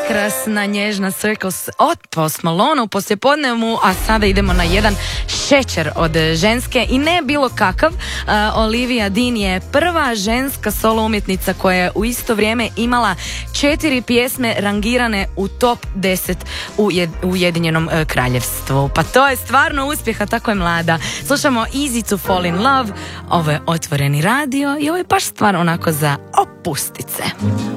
Prekrasna, nježna Circles od Post Malone u poslijepodnevu, a sada idemo na jedan šećer od ženske i ne bilo kakav. Olivia Dean je prva ženska solo umjetnica koja je u isto vrijeme imala 4 pjesme rangirane u top 10 u Ujedinjenom kraljevstvu. Pa to je stvarno uspjeh, a tako je mlada. Slušamo Easy to Fall in Love, ovo je Otvoreni radio i ovo je baš stvar onako za opustice.